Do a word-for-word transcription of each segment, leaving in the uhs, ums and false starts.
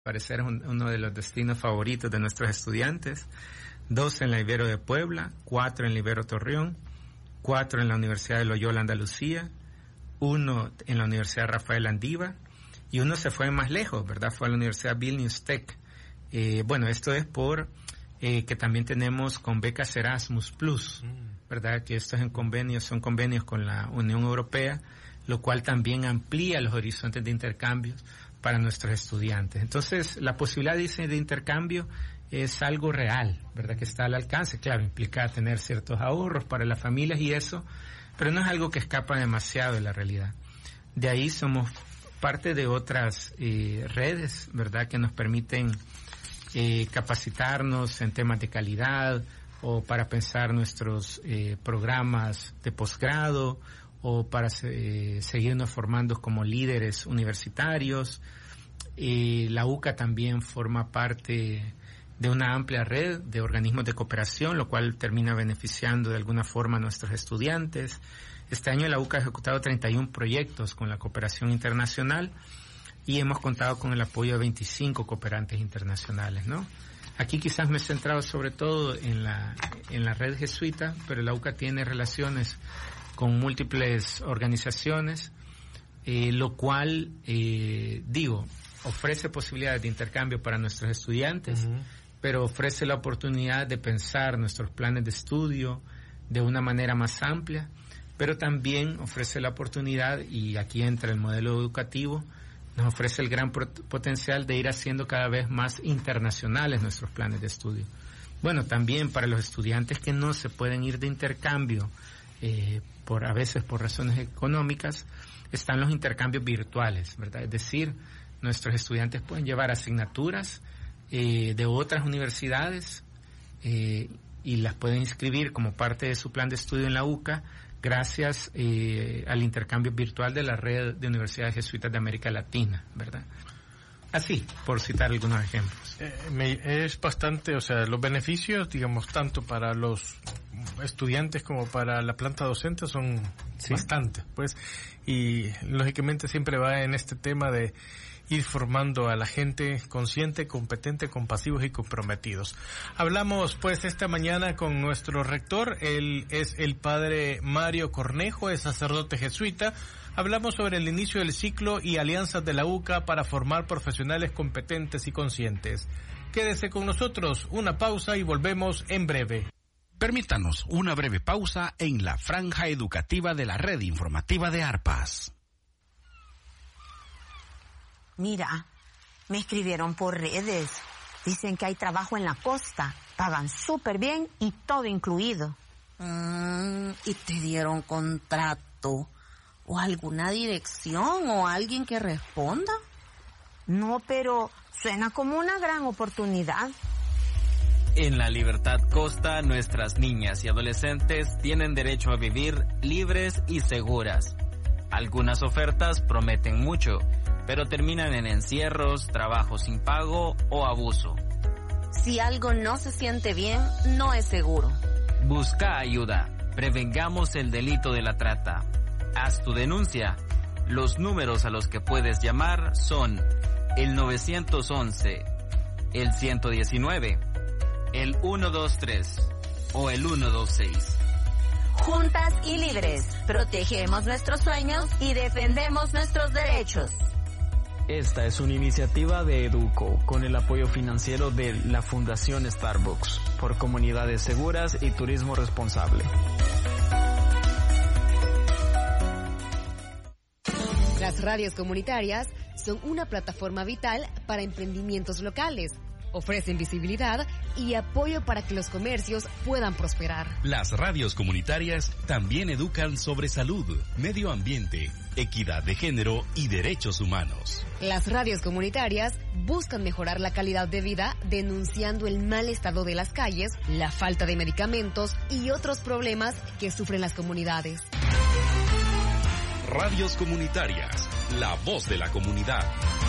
parecer es un, uno de los destinos favoritos de nuestros estudiantes. Dos en la Ibero de Puebla, cuatro en la Ibero Torreón, cuatro en la Universidad de Loyola Andalucía, uno en la Universidad Rafael Andívar, y uno se fue más lejos, ¿verdad? Fue a la Universidad Vilnius Tech. Eh, bueno, esto es por eh, que también tenemos con becas Erasmus Plus, ¿verdad? Que estos en convenios, son convenios con la Unión Europea, lo cual también amplía los horizontes de intercambios para nuestros estudiantes. Entonces, la posibilidad de, de intercambio es algo real, ¿verdad? Que está al alcance. Claro, implica tener ciertos ahorros para las familias y eso, pero no es algo que escapa demasiado de la realidad. De ahí somos parte de otras eh, redes, ¿verdad? Que nos permiten eh, capacitarnos en temas de calidad o para pensar nuestros eh, programas de posgrado o para eh, seguirnos formando como líderes universitarios. Eh, la U C A también forma parte de una amplia red de organismos de cooperación, lo cual termina beneficiando de alguna forma a nuestros estudiantes. Este año la U C A ha ejecutado treinta y uno proyectos con la cooperación internacional y hemos contado con el apoyo de veinticinco cooperantes internacionales, ¿no? Aquí quizás me he centrado sobre todo en la, en la red jesuita, pero la U C A tiene relaciones con múltiples organizaciones, eh, lo cual, eh, digo, ofrece posibilidades de intercambio para nuestros estudiantes, uh-huh. pero ofrece la oportunidad de pensar nuestros planes de estudio de una manera más amplia, pero también ofrece la oportunidad, y aquí entra el modelo educativo, nos ofrece el gran potencial de ir haciendo cada vez más internacionales nuestros planes de estudio. Bueno, también para los estudiantes que no se pueden ir de intercambio, eh, por a veces por razones económicas, están los intercambios virtuales, ¿verdad? Es decir, nuestros estudiantes pueden llevar asignaturas eh, de otras universidades eh, y las pueden inscribir como parte de su plan de estudio en la U C A gracias eh, al intercambio virtual de la red de universidades jesuitas de América Latina, ¿verdad? Así, por citar algunos ejemplos. Eh, me, es bastante, o sea, los beneficios, digamos, tanto para los estudiantes como para la planta docente son ¿sí? bastantes, pues, y lógicamente siempre va en este tema de ir formando a la gente consciente, competente, compasivos y comprometidos. Hablamos pues esta mañana con nuestro rector, él es el padre Mario Cornejo, es sacerdote jesuita. Hablamos sobre el inicio del ciclo y alianzas de la U C A para formar profesionales competentes y conscientes. Quédese con nosotros, una pausa y volvemos en breve. Permítanos una breve pausa en la franja educativa de la red informativa de Arpas. Mira, me escribieron por redes. Dicen que hay trabajo en la costa, pagan súper bien y todo incluido. Mm, ¿y te dieron contrato? ¿O alguna dirección o alguien que responda? No, pero suena como una gran oportunidad. En la Libertad Costa, nuestras niñas y adolescentes tienen derecho a vivir libres y seguras. Algunas ofertas prometen mucho, pero terminan en encierros, trabajo sin pago o abuso. Si algo no se siente bien, no es seguro. Busca ayuda. Prevengamos el delito de la trata. Haz tu denuncia. Los números a los que puedes llamar son el nueve once, el ciento diecinueve, el ciento veintitrés o el ciento veintiséis. Juntas y libres, protegemos nuestros sueños y defendemos nuestros derechos. Esta es una iniciativa de Educo, con el apoyo financiero de la Fundación Starbucks, por comunidades seguras y turismo responsable. Las radios comunitarias son una plataforma vital para emprendimientos locales. Ofrecen visibilidad y apoyo para que los comercios puedan prosperar. Las radios comunitarias también educan sobre salud, medio ambiente, equidad de género y derechos humanos. Las radios comunitarias buscan mejorar la calidad de vida denunciando el mal estado de las calles, la falta de medicamentos y otros problemas que sufren las comunidades. Radios comunitarias, la voz de la comunidad.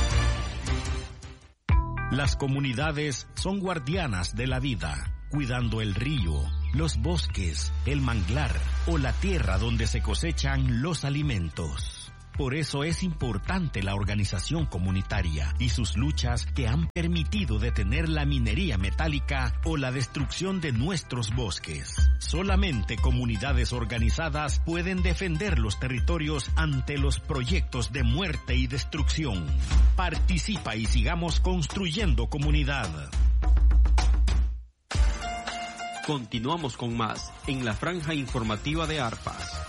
Las comunidades son guardianas de la vida, cuidando el río, los bosques, el manglar o la tierra donde se cosechan los alimentos. Por eso es importante la organización comunitaria y sus luchas que han permitido detener la minería metálica o la destrucción de nuestros bosques. Solamente comunidades organizadas pueden defender los territorios ante los proyectos de muerte y destrucción. Participa y sigamos construyendo comunidad. Continuamos con más en la franja informativa de Arpas.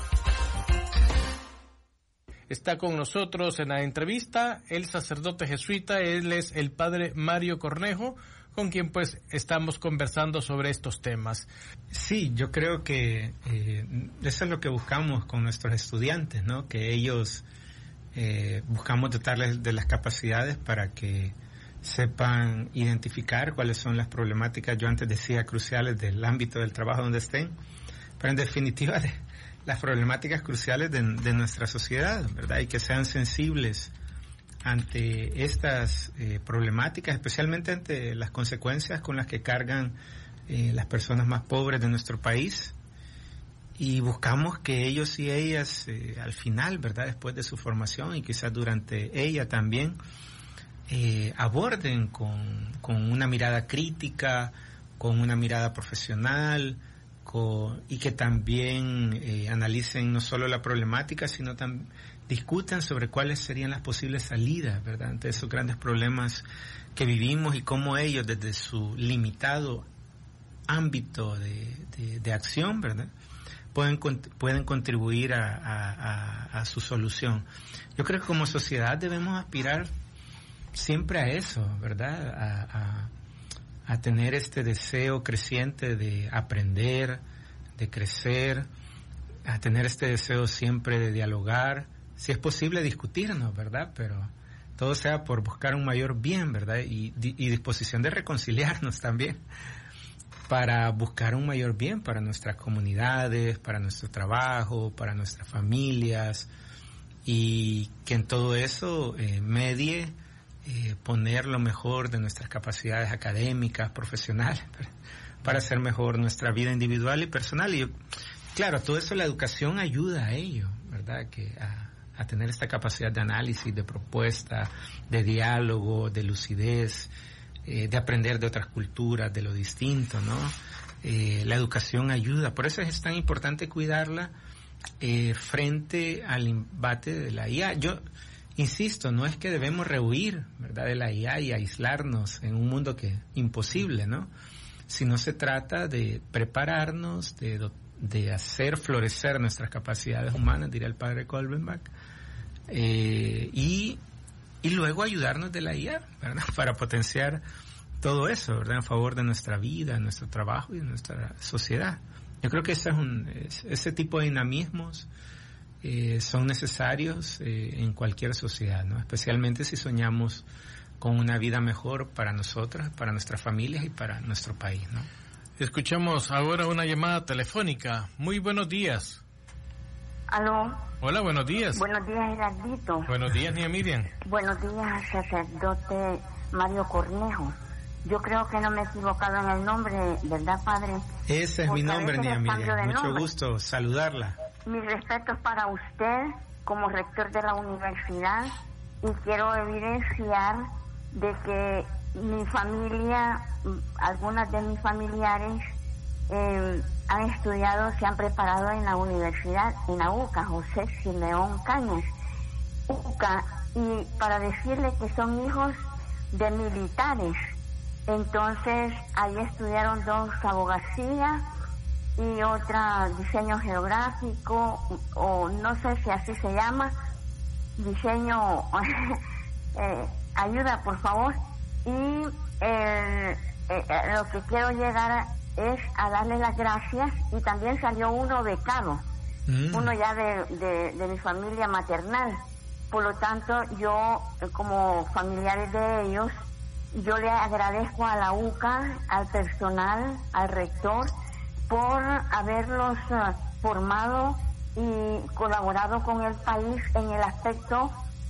Está con nosotros en la entrevista el sacerdote jesuita, él es el padre Mario Cornejo, con quien pues estamos conversando sobre estos temas. Sí, yo creo que eh, eso es lo que buscamos con nuestros estudiantes, ¿no? Que ellos eh, buscamos dotarles de las capacidades para que sepan identificar cuáles son las problemáticas, yo antes decía cruciales del ámbito del trabajo donde estén, pero en definitiva de las problemáticas cruciales de, de nuestra sociedad, ¿verdad? Y que sean sensibles ante estas eh, problemáticas, especialmente ante las consecuencias con las que cargan eh, las personas más pobres de nuestro país. Y buscamos que ellos y ellas eh, al final, ¿verdad? Después de su formación y quizás durante ella también, Eh, aborden con, con una mirada crítica, con una mirada profesional, con, y que también eh, analicen no solo la problemática, sino también discutan sobre cuáles serían las posibles salidas, ¿verdad?, ante esos grandes problemas que vivimos y cómo ellos, desde su limitado ámbito de, de, de acción, ¿verdad?, pueden, pueden contribuir a, a, a, a su solución. Yo creo que como sociedad debemos aspirar siempre a eso, ¿verdad? A, a, a tener este deseo creciente de aprender, de crecer, a tener este deseo siempre de dialogar, si es posible discutirnos, ¿verdad? Pero todo sea por buscar un mayor bien, ¿verdad? Y, y disposición de reconciliarnos también, para buscar un mayor bien para nuestras comunidades, para nuestro trabajo, para nuestras familias, y que en todo eso eh, medie Eh, poner lo mejor de nuestras capacidades académicas, profesionales, para, para hacer mejor nuestra vida individual y personal. Y yo, claro, todo eso la educación ayuda a ello, ¿verdad? Que a, a tener esta capacidad de análisis, de propuesta, de diálogo, de lucidez, eh, de aprender de otras culturas, de lo distinto, ¿no? Eh, la educación ayuda, por eso es tan importante cuidarla eh, frente al embate de la I A. Yo insisto, no es que debemos rehuir, ¿verdad?, de la I A y aislarnos en un mundo que imposible, ¿no? Sino se trata de prepararnos, de, de hacer florecer nuestras capacidades humanas, diría el padre Kolbenbach, eh, y, y luego ayudarnos de la I A, ¿verdad?, para potenciar todo eso, ¿verdad?, en favor de nuestra vida, de nuestro trabajo y de nuestra sociedad. Yo creo que ese, es un, ese tipo de dinamismos Eh, son necesarios eh, en cualquier sociedad, ¿no? Especialmente si soñamos con una vida mejor para nosotras, para nuestras familias y para nuestro país, ¿no? Escuchamos ahora una llamada telefónica. Muy buenos días. Aló. Hola, buenos días. Buenos días, Gerardito. Buenos días, Nia Miriam. Buenos días, sacerdote Mario Cornejo. Yo creo que no me he equivocado en el nombre, ¿verdad, padre? Ese es mi nombre, Nia Miriam. Mucho nombre. gusto saludarla. Mis respetos para usted como rector de la universidad, y quiero evidenciar de que mi familia, algunas de mis familiares eh, han estudiado, se han preparado en la universidad, en la U C A, José Simeón Cañas, U C A, y para decirle que son hijos de militares. Entonces ahí estudiaron dos abogacía y otra diseño geográfico, o no sé si así se llama, diseño, eh, ayuda por favor. Y eh, eh, lo que quiero llegar a, es a darle las gracias, y también salió uno becado, mm. uno ya de, de, de mi familia maternal. Por lo tanto, yo como familiares de ellos, yo le agradezco a la U C A, al personal, al rector, por haberlos uh, formado y colaborado con el país en el aspecto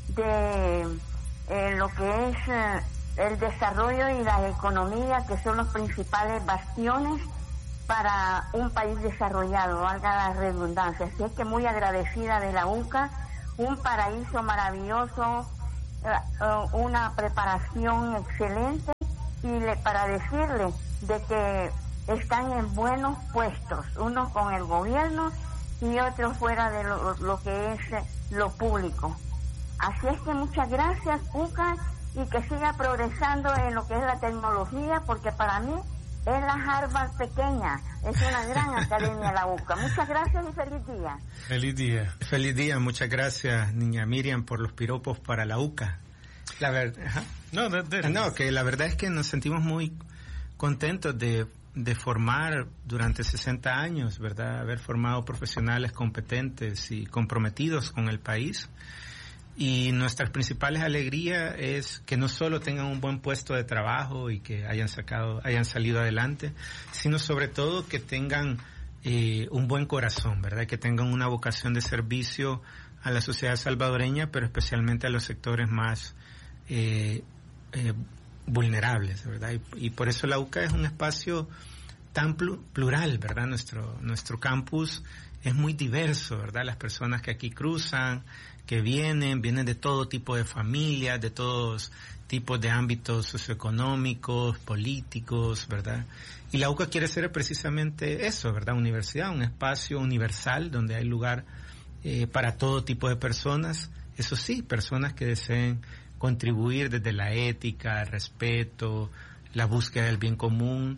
de eh, lo que es uh, el desarrollo y la economía, que son los principales bastiones para un país desarrollado, valga la redundancia. Así es que muy agradecida de la U C A un paraíso maravilloso, una preparación excelente, y le, para decirle de que están en buenos puestos, unos con el gobierno y otros fuera de lo, lo que es lo público. Así es que muchas gracias, UCA, y que siga progresando en lo que es la tecnología, porque para mí es la Harvard pequeña, es una gran academia la UCA. Muchas gracias y feliz día. Feliz día. Feliz día, muchas gracias, niña Miriam, por los piropos para la UCA. La verdad, no, de, de, no, que la verdad es que nos sentimos muy contentos de, de formar durante sesenta años, ¿verdad? Haber formado profesionales competentes y comprometidos con el país. Y nuestras principales alegrías es que no solo tengan un buen puesto de trabajo y que hayan sacado, hayan salido adelante, sino sobre todo que tengan eh, un buen corazón, ¿verdad? Que tengan una vocación de servicio a la sociedad salvadoreña, pero especialmente a los sectores más eh, eh, vulnerables, ¿verdad? Y, y por eso la UCA es un espacio tan plural, ¿verdad? Nuestro, nuestro campus es muy diverso, ¿verdad? Las personas que aquí cruzan, que vienen, vienen de todo tipo de familias, de todos tipos de ámbitos socioeconómicos, políticos, ¿verdad? Y la UCA quiere ser precisamente eso, ¿verdad? Universidad, un espacio universal donde hay lugar eh, para todo tipo de personas, eso sí, personas que deseen contribuir desde la ética, el respeto, la búsqueda del bien común,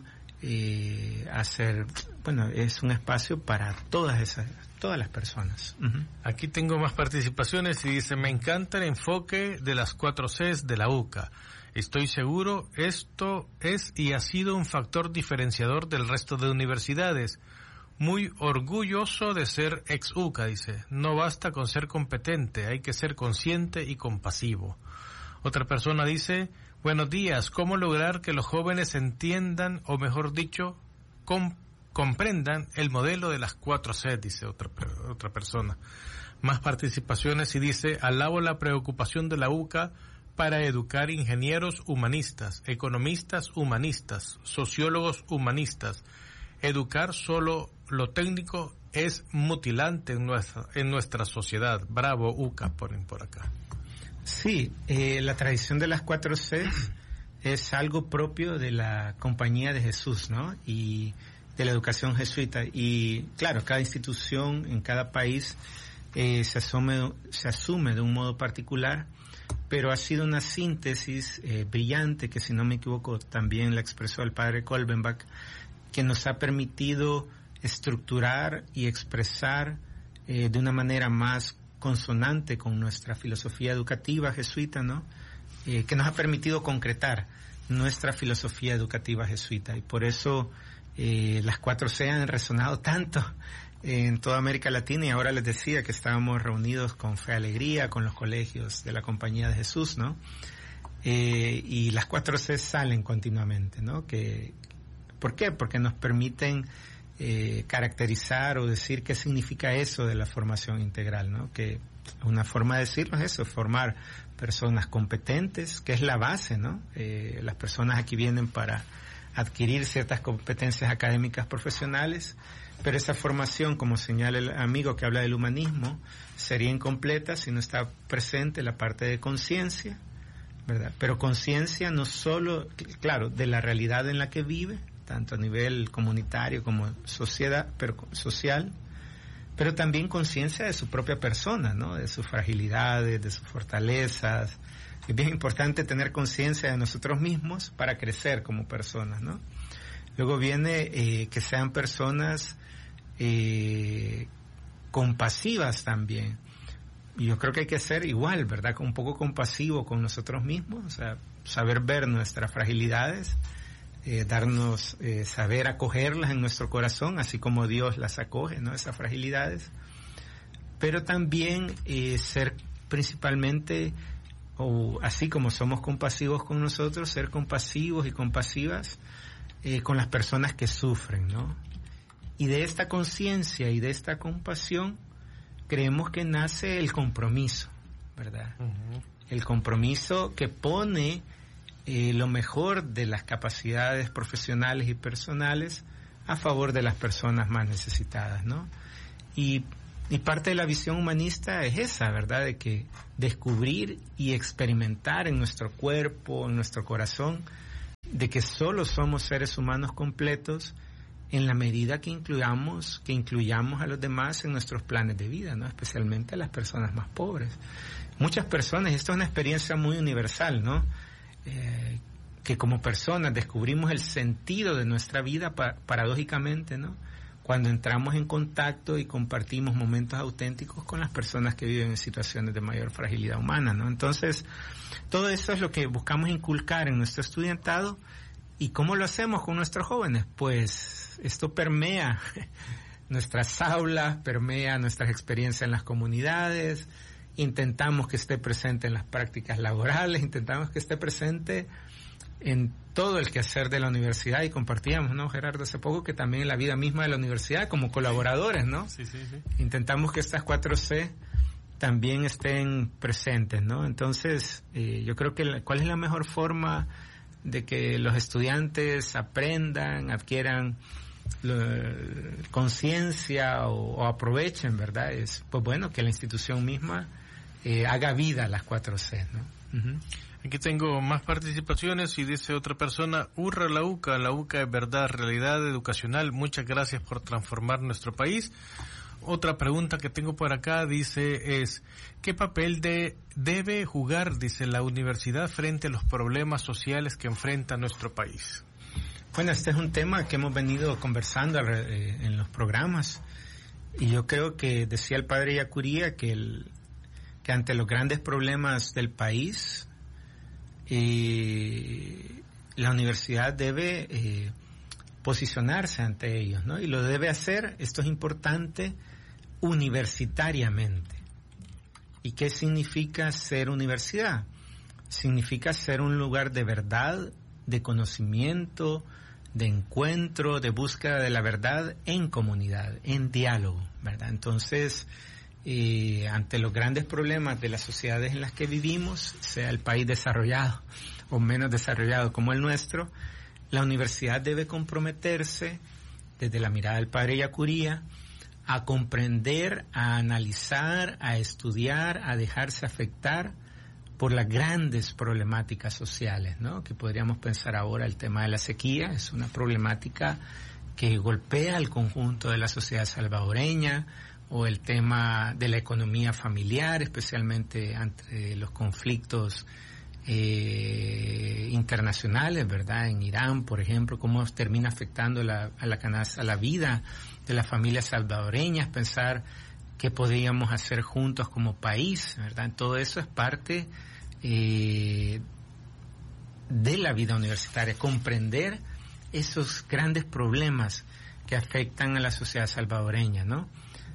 eh, hacer, bueno, es un espacio para todas esas, todas las personas. Uh-huh. Aquí tengo más participaciones y dice, me encanta el enfoque de las cuatro Cs de la UCA. Estoy seguro esto es y ha sido un factor diferenciador del resto de universidades. Muy orgulloso de ser ex UCA, dice. No basta con ser competente, hay que ser consciente y compasivo. Otra persona dice, buenos días, ¿cómo lograr que los jóvenes entiendan, o mejor dicho, comp- comprendan el modelo de las cuatro C, dice otra, otra persona. Más participaciones y dice, alabo la preocupación de la UCA para educar ingenieros humanistas, economistas humanistas, sociólogos humanistas. Educar solo lo técnico es mutilante en nuestra, en nuestra sociedad. Bravo, UCA, ponen por acá. Sí, eh, la tradición de las cuatro C es algo propio de la Compañía de Jesús, ¿no? Y de la educación jesuita. Y claro, cada institución en cada país eh, se asume, se asume de un modo particular, pero ha sido una síntesis eh, brillante, que si no me equivoco también la expresó el padre Kolbenbach, que nos ha permitido estructurar y expresar eh, de una manera más consonante con nuestra filosofía educativa jesuita, ¿no? Eh, que nos ha permitido concretar nuestra filosofía educativa jesuita, y por eso eh, las cuatro C han resonado tanto en toda América Latina. Y ahora les decía que estábamos reunidos con Fe Alegría, con los colegios de la Compañía de Jesús, ¿no? Eh, y las cuatro C salen continuamente, ¿no? Que, ¿por qué? Porque nos permiten Eh, caracterizar o decir qué significa eso de la formación integral, ¿no? Que una forma de decirlo es eso, formar personas competentes, que es la base, ¿no? Eh, las personas aquí vienen para adquirir ciertas competencias académicas profesionales, pero esa formación, como señala el amigo que habla del humanismo, sería incompleta si no está presente la parte de conciencia, ¿verdad? Pero conciencia no solo, claro, de la realidad en la que vive, tanto a nivel comunitario como sociedad, pero social, pero también conciencia de su propia persona, ¿no? De sus fragilidades, de sus fortalezas. Es bien importante tener conciencia de nosotros mismos para crecer como personas, ¿no? Luego viene eh, que sean personas eh, compasivas también. Y yo creo que hay que ser igual, ¿verdad? Un poco compasivo con nosotros mismos, o sea, saber ver nuestras fragilidades, Eh, darnos, eh, saber acogerlas en nuestro corazón, así como Dios las acoge, ¿no? Esas fragilidades. Pero también eh, ser principalmente, o así como somos compasivos con nosotros, ser compasivos y compasivas eh, con las personas que sufren, ¿no? Y de esta conciencia y de esta compasión creemos que nace el compromiso, ¿verdad? Uh-huh. El compromiso que pone Eh, lo mejor de las capacidades profesionales y personales a favor de las personas más necesitadas, ¿no? Y Y parte de la visión humanista es esa, ¿verdad? De que descubrir y experimentar en nuestro cuerpo, en nuestro corazón, de que solo somos seres humanos completos en la medida que incluyamos, que incluyamos a los demás en nuestros planes de vida, ¿no? Especialmente a las personas más pobres. Muchas personas, esto es una experiencia muy universal, ¿no? Eh, que como personas descubrimos el sentido de nuestra vida pa- paradójicamente, ¿no? Cuando entramos en contacto y compartimos momentos auténticos con las personas que viven en situaciones de mayor fragilidad humana, ¿no? Entonces, todo eso es lo que buscamos inculcar en nuestro estudiantado. ¿Y cómo lo hacemos con nuestros jóvenes? Pues esto permea nuestras aulas, permea nuestras experiencias en las comunidades, intentamos que esté presente en las prácticas laborales, intentamos que esté presente en todo el quehacer de la universidad, y compartíamos, ¿no, Gerardo, hace poco, que también en la vida misma de la universidad como colaboradores, ¿no? Sí, sí, sí. Intentamos que estas cuatro C también estén presentes, ¿no? Entonces, eh, yo creo que la, ¿cuál es la mejor forma de que los estudiantes aprendan, adquieran conciencia o, o aprovechen, ¿verdad? Es, pues bueno, que la institución misma eh, haga vida a las cuatro C, ¿no? Uh-huh. Aquí tengo más participaciones y dice otra persona: hurra la UCA, la UCA es verdad, realidad educacional, muchas gracias por transformar nuestro país. Otra pregunta que tengo por acá dice es: ¿qué papel de, debe jugar, dice, la universidad frente a los problemas sociales que enfrenta nuestro país? Bueno, este es un tema que hemos venido conversando eh, en los programas, y yo creo que decía el padre Yacuría que, el, que ante los grandes problemas del país, eh, la universidad debe eh, posicionarse ante ellos, ¿no? Y lo debe hacer, esto es importante, universitariamente. ¿Y qué significa ser universidad? Significa ser un lugar de verdad, de conocimiento, de encuentro, de búsqueda de la verdad en comunidad, en diálogo, ¿verdad? Entonces, eh, ante los grandes problemas de las sociedades en las que vivimos, sea el país desarrollado o menos desarrollado como el nuestro, la universidad debe comprometerse, desde la mirada del padre Yacuría, a comprender, a analizar, a estudiar, a dejarse afectar por las grandes problemáticas sociales, ¿no? Que podríamos pensar ahora el tema de la sequía, es una problemática que golpea al conjunto de la sociedad salvadoreña, o el tema de la economía familiar, especialmente ante los conflictos eh, internacionales, ¿verdad? En Irán, por ejemplo, cómo termina afectando la, a la canasta, a la vida de las familias salvadoreñas, pensar qué podríamos hacer juntos como país, ¿verdad? Todo eso es parte eh, de la vida universitaria, comprender esos grandes problemas que afectan a la sociedad salvadoreña, ¿no?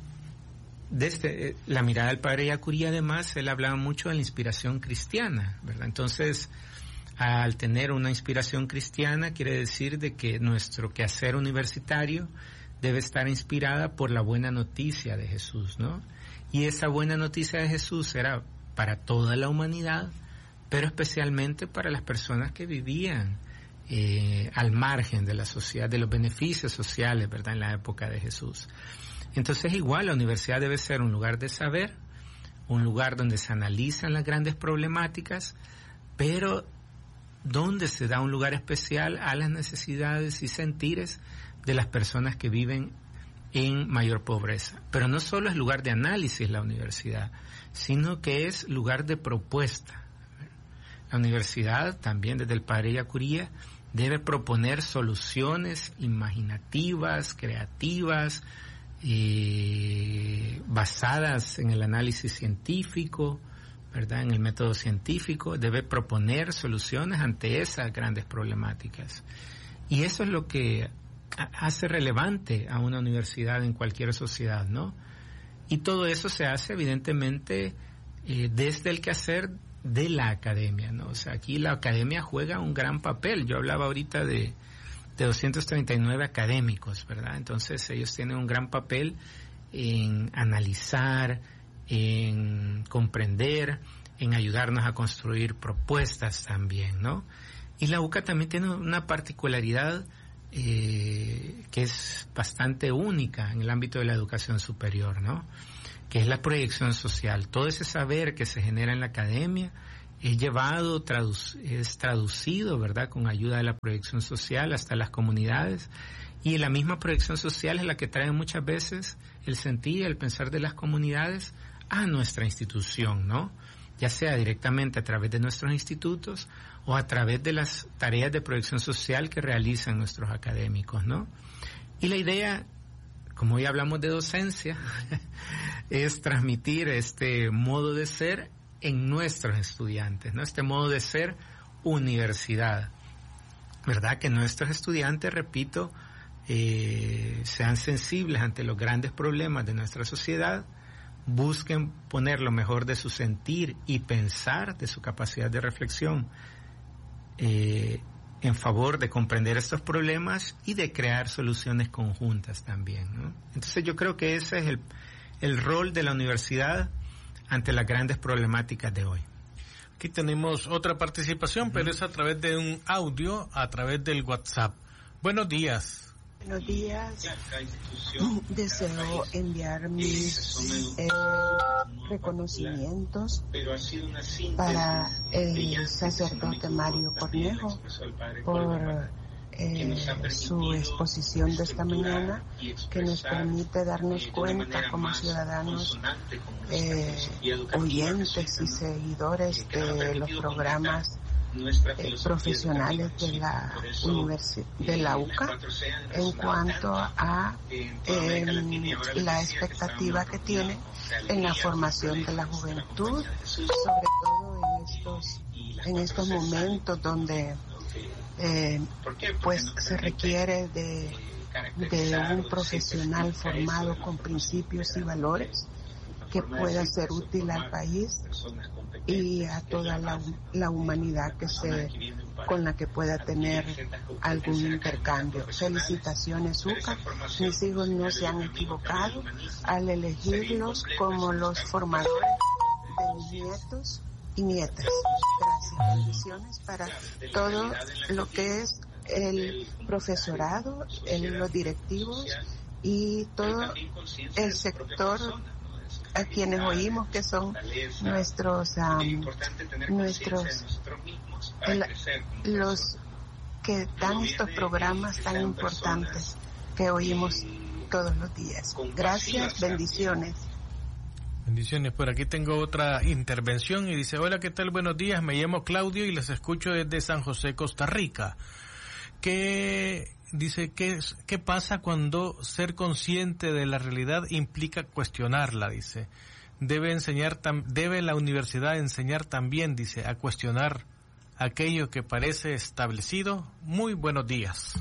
Desde la mirada del padre Yacuría, además, él hablaba mucho de la inspiración cristiana, ¿verdad? Entonces, al tener una inspiración cristiana, quiere decir de que nuestro quehacer universitario debe estar inspirada por la buena noticia de Jesús, ¿no? Y esa buena noticia de Jesús era para toda la humanidad, pero especialmente para las personas que vivían eh, al margen de la sociedad, de los beneficios sociales, ¿verdad?, en la época de Jesús. Entonces, igual, la universidad debe ser un lugar de saber, un lugar donde se analizan las grandes problemáticas, pero donde se da un lugar especial a las necesidades y sentires de las personas que viven en mayor pobreza. Pero no solo es lugar de análisis la universidad, sino que es lugar de propuesta. La universidad, también desde el padre Yacuría, debe proponer soluciones imaginativas, creativas, eh, basadas en el análisis científico, ¿verdad?, en el método científico. Debe proponer soluciones ante esas grandes problemáticas. Y eso es lo que hace relevante a una universidad en cualquier sociedad, ¿no? Y todo eso se hace evidentemente eh, desde el quehacer de la academia, ¿no? O sea, aquí la academia juega un gran papel. Yo hablaba ahorita de, de doscientos treinta y nueve académicos, ¿verdad? Entonces ellos tienen un gran papel en analizar, en comprender, en ayudarnos a construir propuestas también, ¿no? Y la UCA también tiene una particularidad Eh, que es bastante única en el ámbito de la educación superior, ¿no? que es la proyección social. Todo ese saber que se genera en la academia es llevado, traduc- es traducido, ¿verdad?, con ayuda de la proyección social hasta las comunidades, y la misma proyección social es la que trae muchas veces el sentir y el pensar de las comunidades a nuestra institución, ¿no? Ya sea directamente a través de nuestros institutos o a través de las tareas de proyección social que realizan nuestros académicos, ¿no? Y la idea, como hoy hablamos de docencia, es transmitir este modo de ser en nuestros estudiantes, ¿no? Este modo de ser universidad, ¿verdad? Que nuestros estudiantes, repito, eh, sean sensibles ante los grandes problemas de nuestra sociedad, busquen poner lo mejor de su sentir y pensar, de su capacidad de reflexión, eh, en favor de comprender estos problemas y de crear soluciones conjuntas también, ¿no? Entonces yo creo que ese es el, el rol de la universidad ante las grandes problemáticas de hoy. Aquí tenemos otra participación, uh-huh. pero es a través de un audio, a través del WhatsApp. Buenos días. Buenos días. Deseo enviar mis eh, reconocimientos para el sacerdote Mario Cornejo por eh, su exposición de esta mañana, que nos permite darnos cuenta como ciudadanos eh, oyentes y seguidores de los programas Eh, profesionales de la universidad de la U C A en cuanto a eh, la expectativa que tiene en la formación de la juventud, sobre todo en estos en estos momentos donde eh, pues se requiere de, de un profesional formado con principios y valores que pueda ser útil al país y a toda la, la humanidad que se, con la que pueda tener algún intercambio. Felicitaciones, U C A. Mis hijos no se han equivocado al elegirlos como los formadores de mis nietos y nietas. Gracias. Bendiciones para todo lo que es el profesorado, el, los directivos y todo el sector a quienes oímos, que son nuestros um, nuestros el, los que dan estos programas tan importantes que oímos todos los días. Gracias, bendiciones. Bendiciones. Por aquí tengo otra intervención y dice: hola, ¿qué tal? Buenos días, me llamo Claudio y les escucho desde San José, Costa Rica. ¿Qué dice qué qué pasa cuando ser consciente de la realidad implica cuestionarla? Dice, debe enseñar tam, debe la universidad enseñar también, dice, a cuestionar aquello que parece establecido. Muy buenos días.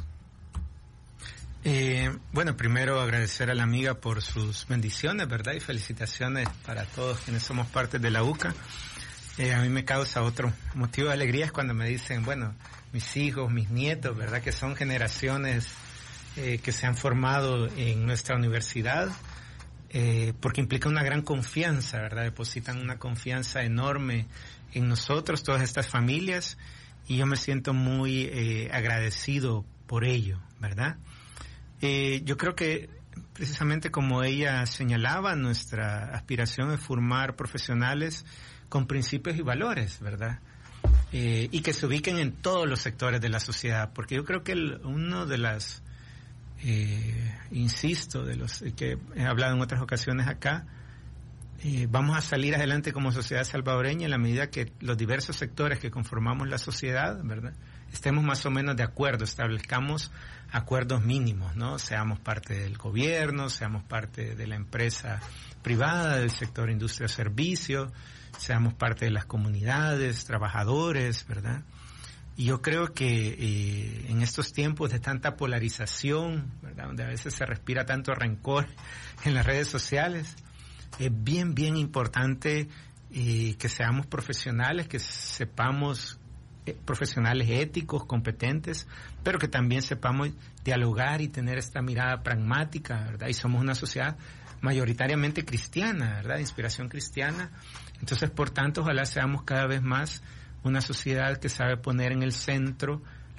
Eh, bueno, primero agradecer a la amiga por sus bendiciones, ¿verdad? Y felicitaciones para todos quienes somos parte de la U C A. Eh, a mí me causa otro motivo de alegría es cuando me dicen, bueno, mis hijos, mis nietos, ¿verdad? Que son generaciones eh, que se han formado en nuestra universidad, eh, porque implica una gran confianza, ¿verdad? Depositan una confianza enorme en nosotros, todas estas familias, y yo me siento muy eh, agradecido por ello, ¿verdad? Eh, yo creo que precisamente como ella señalaba, nuestra aspiración es formar profesionales con principios y valores, ¿verdad? Eh, y que se ubiquen en todos los sectores de la sociedad, porque yo creo que el, uno de las, eh, insisto, de los que he hablado en otras ocasiones acá, eh, vamos a salir adelante como sociedad salvadoreña en la medida que los diversos sectores que conformamos la sociedad, ¿verdad?, estemos más o menos de acuerdo, establezcamos acuerdos mínimos, ¿no? Seamos parte del gobierno, seamos parte de la empresa privada, del sector industria o servicios, seamos parte de las comunidades, trabajadores, ¿verdad? Y yo creo que eh, en estos tiempos de tanta polarización, ¿verdad?, donde a veces se respira tanto rencor en las redes sociales, es bien, bien importante eh, que seamos profesionales, que sepamos eh, profesionales éticos, competentes, pero que también sepamos dialogar y tener esta mirada pragmática, ¿verdad? Y somos una sociedad mayoritariamente cristiana, ¿verdad?, de inspiración cristiana. Entonces, por tanto, ojalá seamos cada vez más una sociedad que sabe poner en el centro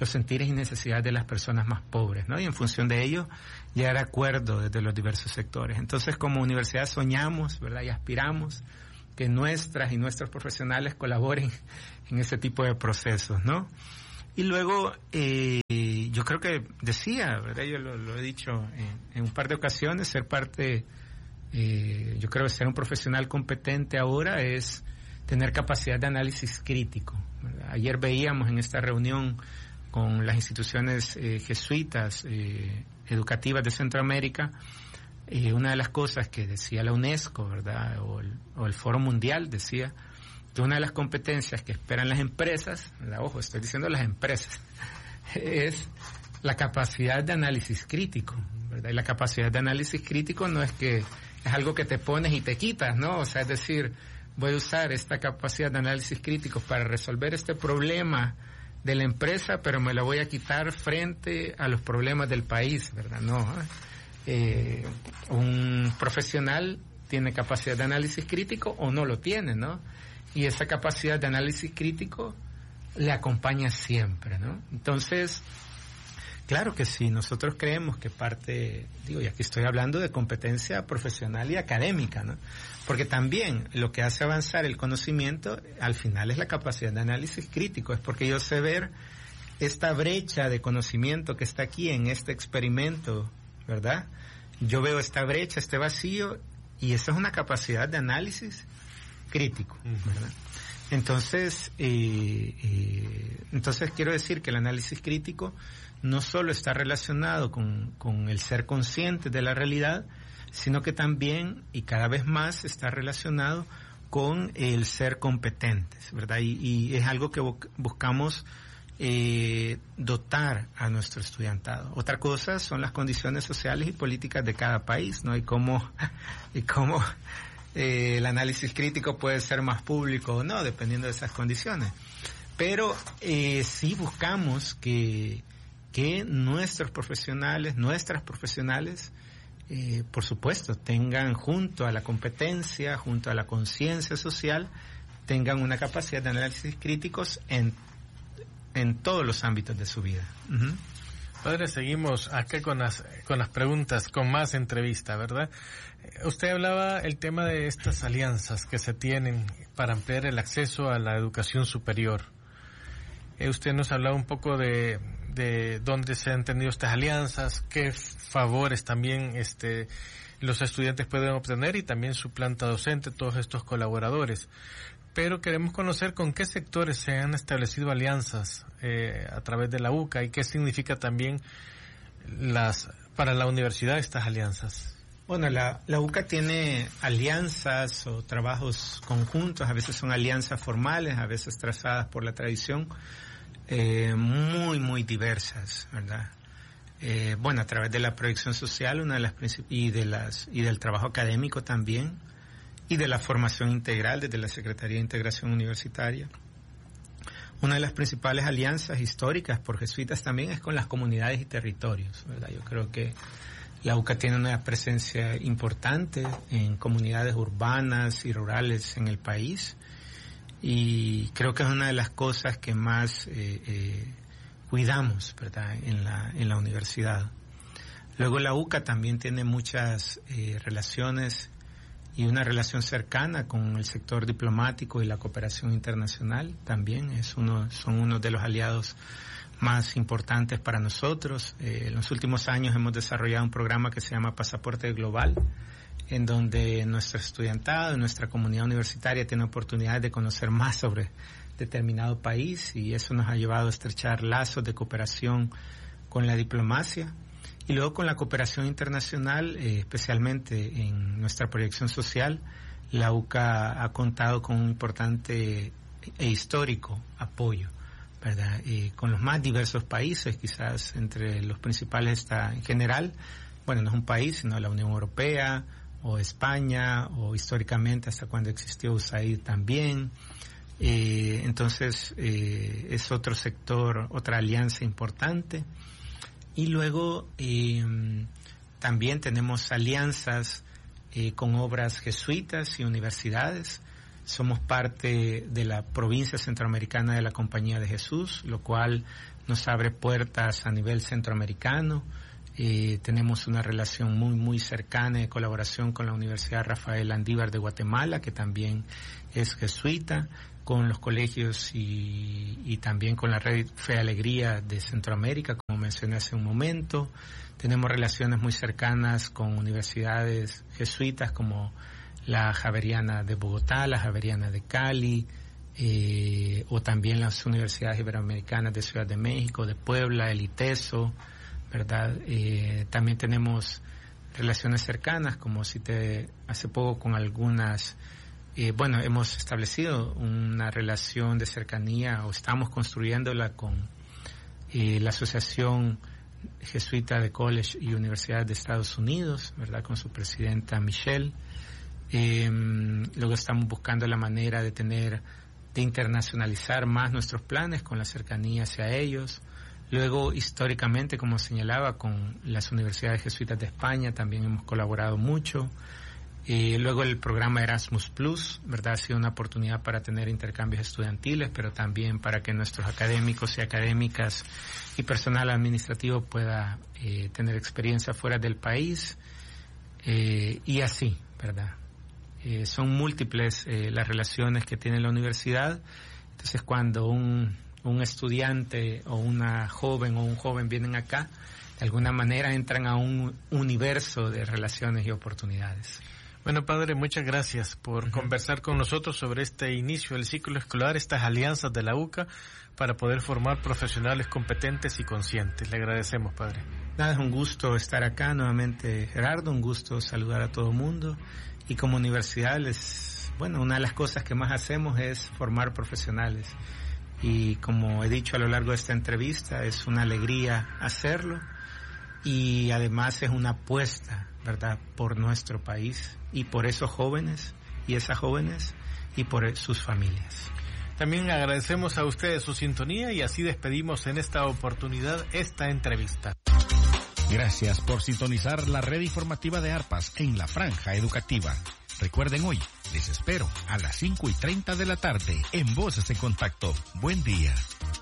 los sentires y necesidades de las personas más pobres, ¿no? Y en función de ello, llegar a acuerdo desde los diversos sectores. Entonces, como universidad soñamos, ¿verdad? Y aspiramos que nuestras y nuestros profesionales colaboren en ese tipo de procesos, ¿no? Y luego, eh, yo creo que decía, ¿verdad? Yo lo, lo he dicho en, en un par de ocasiones, ser parte, eh, yo creo que ser un profesional competente ahora es tener capacidad de análisis crítico, ¿verdad? Ayer veíamos en esta reunión con las instituciones eh, jesuitas eh, educativas de Centroamérica, eh, una de las cosas que decía la UNESCO, ¿verdad? O el, o el Foro Mundial decía que una de las competencias que esperan las empresas, ¿verdad? Ojo, estoy diciendo las empresas, es la capacidad de análisis crítico, ¿verdad? Y la capacidad de análisis crítico no es que es algo que te pones y te quitas, ¿no? O sea, es decir, voy a usar esta capacidad de análisis crítico para resolver este problema de la empresa, pero me la voy a quitar frente a los problemas del país, ¿verdad? No, eh, un profesional tiene capacidad de análisis crítico o no lo tiene, ¿no? Y esa capacidad de análisis crítico le acompaña siempre, ¿no? Entonces, claro que sí, nosotros creemos que parte, digo, y aquí estoy hablando de competencia profesional y académica, ¿no? Porque también lo que hace avanzar el conocimiento, al final, es la capacidad de análisis crítico, es porque yo sé ver esta brecha de conocimiento que está aquí en este experimento, ¿verdad? Yo veo esta brecha, este vacío, y esa es una capacidad de análisis crítico, ¿verdad? Entonces, eh, eh, entonces quiero decir que el análisis crítico no solo está relacionado con, con el ser consciente de la realidad, sino que también y cada vez más está relacionado con el ser competentes, ¿verdad? Y, y es algo que buscamos eh, dotar a nuestro estudiantado. Otra cosa son las condiciones sociales y políticas de cada país, ¿no? Y cómo, y cómo eh, el análisis crítico puede ser más público o no, dependiendo de esas condiciones. Pero eh, sí buscamos que, que nuestros profesionales, nuestras profesionales, Eh, por supuesto, tengan junto a la competencia, junto a la conciencia social, tengan una capacidad de análisis críticos en, en todos los ámbitos de su vida. Uh-huh. Padre, seguimos acá con las, con las preguntas, con más entrevista, ¿verdad? Usted hablaba el tema de estas alianzas que se tienen para ampliar el acceso a la educación superior. Eh, usted nos hablaba un poco de... de dónde se han tenido estas alianzas, qué favores también este los estudiantes pueden obtener y también su planta docente, todos estos colaboradores. Pero queremos conocer con qué sectores se han establecido alianzas eh, a través de la U C A y qué significa también las para la universidad estas alianzas. Bueno, la, la U C A tiene alianzas o trabajos conjuntos, a veces son alianzas formales, a veces trazadas por la tradición, Eh, muy, muy diversas, ¿verdad? Eh, bueno, a través de la proyección social, una de las princip- y de las y del trabajo académico también, y de la formación integral desde la Secretaría de Integración Universitaria. Una de las principales alianzas históricas por jesuitas también es con las comunidades y territorios, ¿verdad? Yo creo que la U C A tiene una presencia importante en comunidades urbanas y rurales en el país, y creo que es una de las cosas que más eh, eh, cuidamos, ¿verdad?, en la en la universidad. Luego la U C A también tiene muchas eh, relaciones y una relación cercana con el sector diplomático y la cooperación internacional también. Es uno, son uno de los aliados más importantes para nosotros. Eh, en los últimos años hemos desarrollado un programa que se llama Pasaporte Global, en donde nuestro estudiantado, nuestra comunidad universitaria tiene oportunidades de conocer más sobre determinado país, y eso nos ha llevado a estrechar lazos de cooperación con la diplomacia y luego con la cooperación internacional, eh, especialmente en nuestra proyección social. La U C A ha contado con un importante e histórico apoyo, ¿verdad? Eh, con los más diversos países, quizás entre los principales está en general, bueno, no es un país, sino la Unión Europea, o España, o históricamente hasta cuando existió U S A I D también. Eh, entonces eh, es otro sector, otra alianza importante. Y luego eh, también tenemos alianzas eh, con obras jesuitas y universidades. Somos parte de la provincia centroamericana de la Compañía de Jesús, lo cual nos abre puertas a nivel centroamericano. Eh, tenemos una relación muy, muy cercana de colaboración con la Universidad Rafael Landívar de Guatemala, que también es jesuita, con los colegios y, y también con la Red Fe Alegría de Centroamérica, como mencioné hace un momento. Tenemos relaciones muy cercanas con universidades jesuitas como la Javeriana de Bogotá, la Javeriana de Cali, eh, o también las universidades iberoamericanas de Ciudad de México, de Puebla, el ITESO, ¿verdad? Eh, también tenemos relaciones cercanas, como cité hace poco con algunas, eh, bueno, hemos establecido una relación de cercanía, o estamos construyéndola con eh, la Asociación Jesuita de College y Universidades de Estados Unidos, ¿verdad? Con su presidenta Michelle. Eh, luego estamos buscando la manera de tener, de internacionalizar más nuestros planes con la cercanía hacia ellos. Luego, históricamente, como señalaba, con las universidades jesuitas de España también hemos colaborado mucho. Eh, luego el programa Erasmus Plus, ¿verdad? Ha sido una oportunidad para tener intercambios estudiantiles, pero también para que nuestros académicos y académicas y personal administrativo pueda eh, tener experiencia fuera del país, eh, y así, ¿verdad? Eh, son múltiples eh, las relaciones que tiene la universidad. Entonces, cuando un un estudiante o una joven o un joven vienen acá, de alguna manera entran a un universo de relaciones y oportunidades. Bueno, padre, muchas gracias por uh-huh. conversar con nosotros sobre este inicio del ciclo escolar, estas alianzas de la U C A para poder formar profesionales competentes y conscientes. Le agradecemos, padre. Nada, es un gusto estar acá nuevamente, Gerardo, un gusto saludar a todo el mundo. Y como universidad, les, bueno, una de las cosas que más hacemos es formar profesionales. Y como he dicho a lo largo de esta entrevista, es una alegría hacerlo, y además es una apuesta, ¿verdad?, por nuestro país y por esos jóvenes y esas jóvenes y por sus familias. También agradecemos a ustedes su sintonía y así despedimos en esta oportunidad esta entrevista. Gracias por sintonizar la red informativa de ARPAS en la Franja Educativa. Recuerden hoy, les espero a las cinco y treinta de la tarde en Voces en Contacto. Buen día.